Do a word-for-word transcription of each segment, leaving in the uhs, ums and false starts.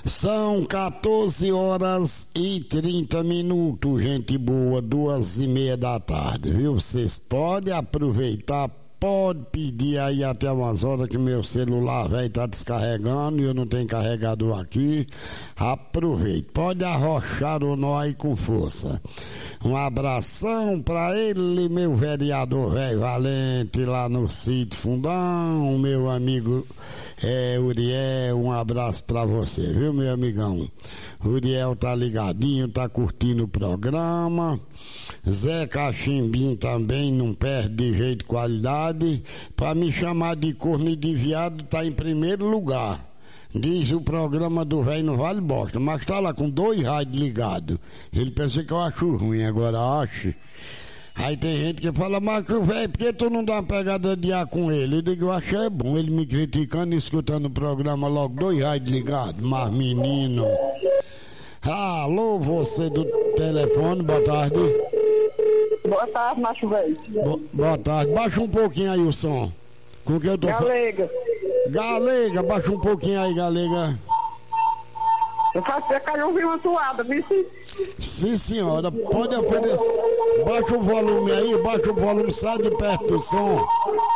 São quatorze horas e trinta minutos, gente boa, duas e meia da tarde, viu? Vocês podem aproveitar, pode pedir aí até umas horas que meu celular velho tá descarregando e eu não tenho carregador aqui. Aproveite, pode arrochar o nó aí com força. Um abração pra ele, meu vereador velho valente lá no Sítio Fundão, meu amigo é, Uriel, um abraço pra você, viu, meu amigão? Uriel tá ligadinho, tá curtindo o programa. Zé Cachimbim também não perde de jeito qualidade. Pra me chamar de corno e de viado tá em primeiro lugar. Diz o programa do velho não vale bosta, mas tá lá com dois rádios ligados. Ele pensa que eu acho ruim, agora acho. Aí tem gente que fala, mas velho, por que tu não dá uma pegada de ar com ele? Eu digo, eu acho é bom ele me criticando e escutando o programa logo, dois rádios ligados, mas menino. Alô, você do telefone, boa tarde. Boa tarde, macho velho. Bo boa tarde, baixa um pouquinho aí o som. Com que eu tô Galega. Galega, baixa um pouquinho aí, Galega. Eu faço pra cá, eu ouvi uma toada, viu? Sim, senhora, pode oferecer. Baixa o volume aí, baixa o volume, sai de perto do som.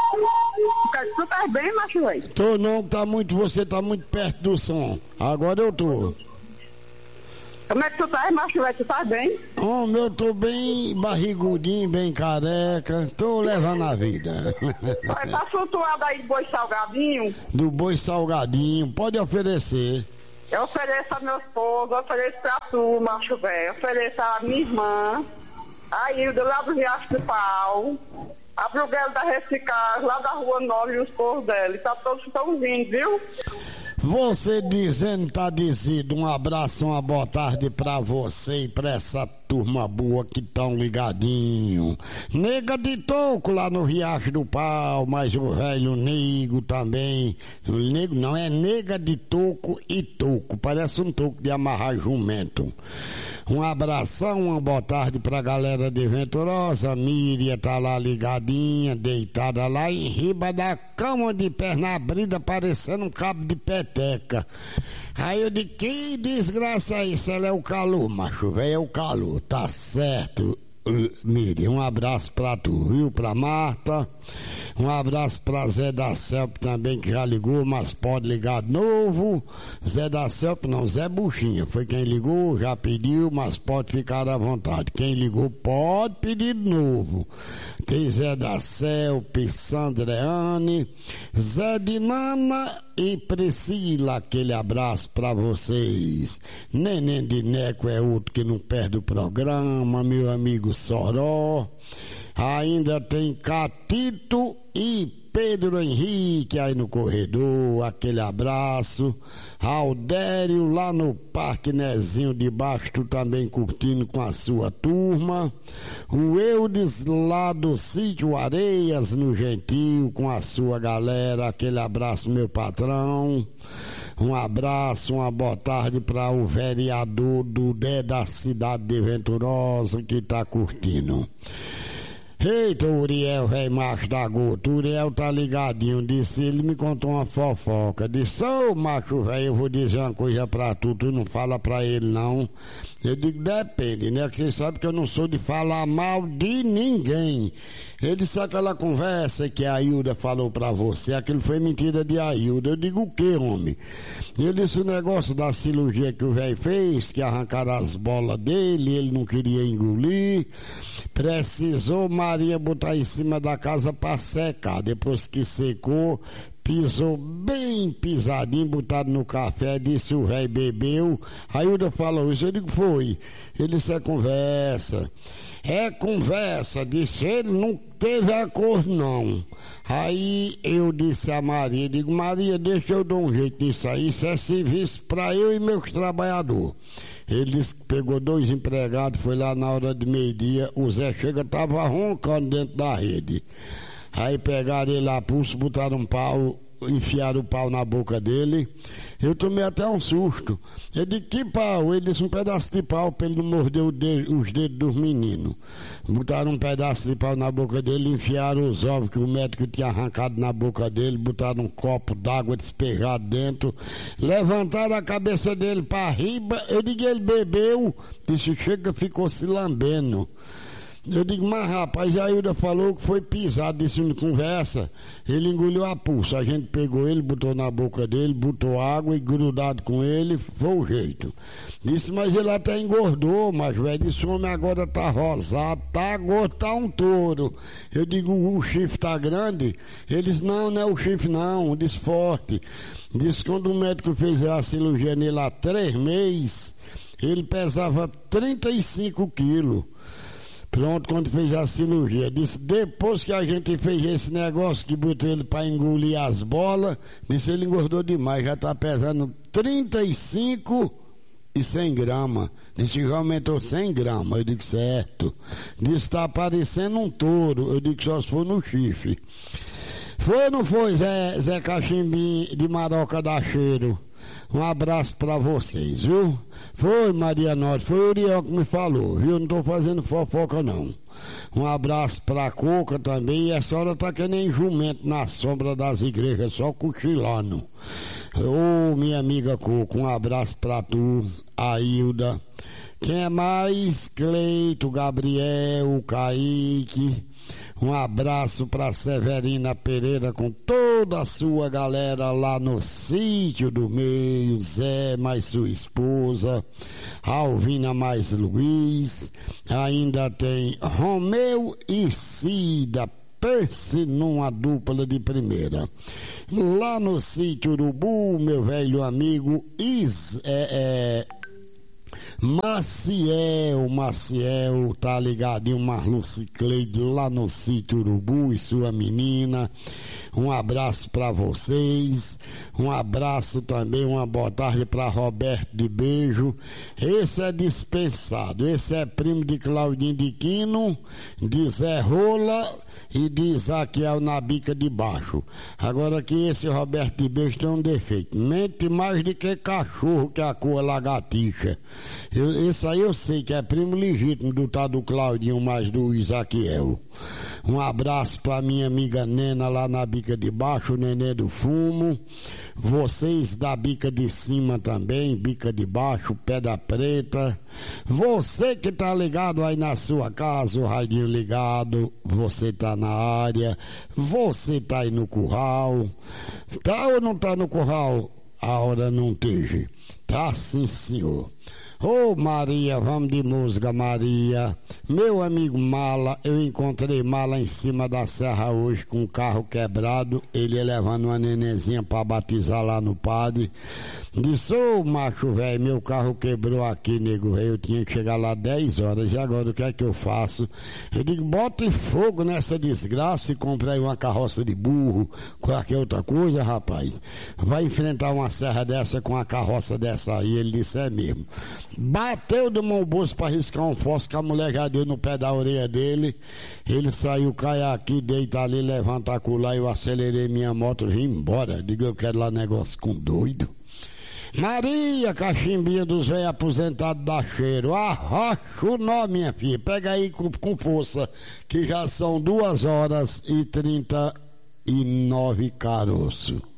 Tu tá bem, macho velho? Tô não, tá muito, você tá muito perto do som. Agora eu tô. Como é que tu tá, macho velho? Tu tá bem? Homem, eu tô bem barrigudinho, bem careca, tô levando a vida. Passa uma toada aí de boi salgadinho. Do boi salgadinho, pode oferecer. Eu ofereço a meu esposo, eu ofereço pra tu, macho velho, eu ofereço a minha irmã, a Hilda lá do Riacho do Pau, a Bruguela da Reciclagem, lá da Rua nove e os povos dela. Tá, todos estão vindo, viu? Você dizendo, tá dizido, um abraço, uma boa tarde pra você e pra essa turma boa que tão ligadinho. Nega de toco lá no Riacho do Pau, mas o velho Nego também. O Nego não, é nega de toco e toco, parece um toco de amarrar jumento. Um abração, uma boa tarde pra galera de Venturosa. Miriam tá lá ligadinha, deitada lá em riba da cama de perna abrida, parecendo um cabo de peteca. Aí eu digo, que desgraça é isso? Ela é o calor, macho, velho, é o calor, tá certo. Uh, Miriam, um abraço pra tu, viu? Pra Marta, um abraço pra Zé da Celp também, que já ligou, mas pode ligar de novo. Zé da Celp não, Zé Buchinha, foi quem ligou, já pediu, mas pode ficar à vontade. Quem ligou pode pedir de novo. Tem Zé da Celp, Sandreane, Zé de Nana e Priscila, aquele abraço pra vocês. Neném de Neco é outro que não perde o programa, meu amigo Soró. Ainda tem Catito e Pedro Henrique aí no corredor, aquele abraço. Aldério lá no Parque Nezinho de Baixo, tu também curtindo com a sua turma. O Eudes lá do Sítio Areias no Gentil com a sua galera, aquele abraço meu patrão. Um abraço, uma boa tarde para o vereador do Dé da cidade de Venturosa que tá curtindo. Eita, Uriel, velho macho da gota, Uriel tá ligadinho, disse, ele me contou uma fofoca, disse, ô macho velho, eu vou dizer uma coisa pra tu, tu não fala pra ele não. Eu digo, depende, né, que você sabe que eu não sou de falar mal de ninguém. Ele disse, aquela conversa que a Hilda falou pra você, aquilo foi mentira de a Hilda. Eu digo, o que, homem? Ele disse o negócio da cirurgia que o velho fez, que arrancaram as bolas dele, ele não queria engolir, precisou Maria botar em cima da casa pra secar, depois que secou, pisou bem pisadinho, botado no café, disse o velho bebeu, a Hilda falou isso, eu digo, foi. Ele disse, é conversa. É conversa, disse, ele não teve acordo não. Aí eu disse a Maria, digo, Maria, deixa eu dar um jeito nisso aí, isso é serviço pra eu e meus trabalhadores. Ele disse que pegou dois empregados, foi lá na hora de meio-dia, o Zé chega, tava roncando dentro da rede. Aí pegaram ele a pulso, botaram um pau, enfiaram o pau na boca dele, Eu tomei até um susto. Eu disse, que pau? Ele disse, um pedaço de pau pra ele não morder o dedo, os dedos dos meninos. Botaram um pedaço de pau na boca dele, enfiaram os ovos que o médico tinha arrancado na boca dele, botaram um copo d'água despejado dentro, levantaram a cabeça dele para riba. Eu digo, ele bebeu, disse, chega, ficou se lambendo. Eu digo, mas rapaz, a Hilda falou que foi pisado, disse em conversa, ele engoliu a pulsa, a gente pegou ele, botou na boca dele, botou água e grudado com ele, foi o jeito. Disse, mas ele até engordou, mas velho, esse homem agora tá rosado, tá gordo, tá um touro. Eu digo, o chifre tá grande? Eles, não, não é o chifre não, disse forte. Disse, quando o médico fez a cirurgia nele há três meses, ele pesava trinta e cinco quilos. Pronto, quando fez a cirurgia, disse, depois que a gente fez esse negócio que botou ele para engolir as bolas, disse, ele engordou demais, já está pesando trinta e cinco e cem gramas. Disse, já aumentou cem gramas. Eu digo, certo. Disse, está parecendo um touro. Eu digo, só se for no chifre. Foi ou não foi, Zé, Zé Cachimbinho de Maroca da Cheiro? Um abraço pra vocês, viu? Foi, Maria Norte, foi o Uriel que me falou, viu? Não tô fazendo fofoca, não. Um abraço pra Coca também, e essa hora tá que nem jumento na sombra das igrejas, só cochilando. Ô, minha amiga Coca, um abraço pra tu, a Hilda. Quem é mais? Cleito, Gabriel, Kaique. Um abraço para Severina Pereira com toda a sua galera lá no Sítio do Meio, Zé mais sua esposa, Alvina mais Luiz, ainda tem Romeu e Cida, pense numa dupla de primeira. Lá no Sítio Urubu, meu velho amigo Is, é, é Maciel, Maciel, tá ligadinho, Marluce Cleide lá no Sítio Urubu e sua menina. Um abraço pra vocês. Um abraço também, uma boa tarde pra Roberto de Beijo. Esse é dispensado. Esse é primo de Claudinho de Quino, de Zé Rola e de Isaquiel na bica de baixo. Agora que esse Roberto de Beijo tem um defeito. Mente mais do que cachorro que a cor lagartixa. Eu, isso aí eu sei que é primo legítimo do tal do Claudinho, mais do Isaquiel. Um abraço pra minha amiga Nena lá na bica de baixo, Nenê do Fumo. Vocês da bica de cima também, bica de baixo, Pedra Preta. Você que tá ligado aí na sua casa, o radinho ligado, você tá na área, você tá aí no curral. Tá ou não tá no curral? A hora não esteja. Tá sim, senhor. Ô, oh, Maria, vamos de música, Maria. Meu amigo Mala, eu encontrei Mala em cima da serra hoje com um carro quebrado, ele ia levando uma nenenzinha pra batizar lá no padre. Disse, ô, oh, macho velho, meu carro quebrou aqui, nego velho, eu tinha que chegar lá dez horas, e agora o que é que eu faço? Eu digo, bota fogo nessa desgraça e comprei uma carroça de burro, qualquer outra coisa, rapaz. Vai enfrentar uma serra dessa com uma carroça dessa aí, ele disse, é mesmo. Bateu de mão bolso para riscar um fósforo, que a mulher já deu no pé da orelha dele. Ele saiu, cai aqui, deita ali, levanta acolá. Eu acelerei minha moto e vim embora. Digo, eu quero lá negócio com doido. Maria, cachimbinha dos velhos aposentados da Cheiro. Arrocha o nó, minha filha. Pega aí com, com força, que já são duas horas e trinta e nove caroço.